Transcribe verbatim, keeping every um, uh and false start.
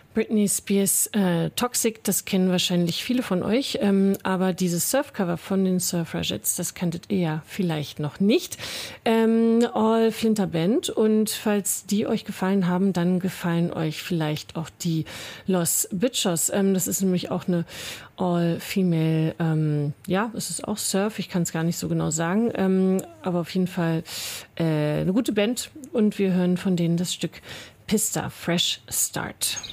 Britney Spears äh, Toxic, das kennen wahrscheinlich viele von euch, ähm, aber dieses Surfcover von den Surfragettes, das kanntet ihr ja vielleicht noch nicht. Ähm, All Flinter Band, und falls die euch gefallen haben, dann gefallen euch vielleicht auch die Los Bitchos. Ähm, das ist nämlich auch eine All-Female, ähm, ja, es ist auch Surf, ich kann es gar nicht so genau sagen, ähm, aber auf jeden Fall äh, eine gute Band, und wir hören von denen das Stück Pista Fresh Start.